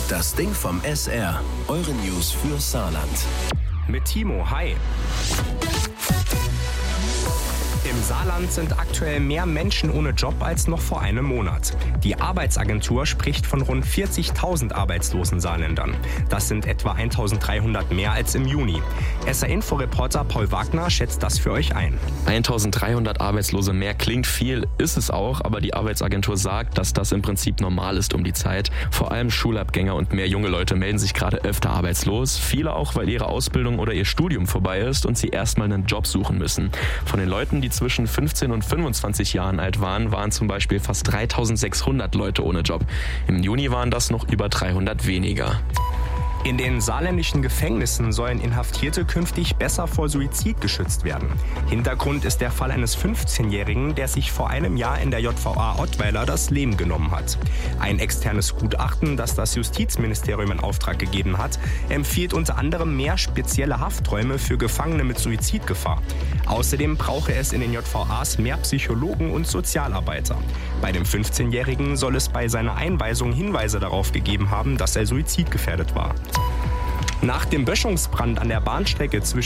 Das Ding vom SR. Eure News für Saarland. Mit Timo, hi. Im Saarland sind aktuell mehr Menschen ohne Job als noch vor einem Monat. Die Arbeitsagentur spricht von rund 40.000 arbeitslosen Saarländern. Das sind etwa 1.300 mehr als im Juni. SR-Info-Reporter Paul Wagner schätzt das für euch ein. 1.300 Arbeitslose mehr klingt viel, ist es auch, aber die Arbeitsagentur sagt, dass das im Prinzip normal ist um die Zeit. Vor allem Schulabgänger und mehr junge Leute melden sich gerade öfter arbeitslos. Viele auch, weil ihre Ausbildung oder ihr Studium vorbei ist und sie erstmal einen Job suchen müssen. Von den Leuten, die zwischen 15 und 25 Jahren alt waren zum Beispiel fast 3.600 Leute ohne Job. Im Juni waren das noch über 300 weniger. In den saarländischen Gefängnissen sollen Inhaftierte künftig besser vor Suizid geschützt werden. Hintergrund ist der Fall eines 15-Jährigen, der sich vor einem Jahr in der JVA Ottweiler das Leben genommen hat. Ein externes Gutachten, das das Justizministerium in Auftrag gegeben hat, empfiehlt unter anderem mehr spezielle Hafträume für Gefangene mit Suizidgefahr. Außerdem brauche es in den JVAs mehr Psychologen und Sozialarbeiter. Bei dem 15-Jährigen soll es bei seiner Einweisung Hinweise darauf gegeben haben, dass er suizidgefährdet war. Nach dem Böschungsbrand an der Bahnstrecke zwischen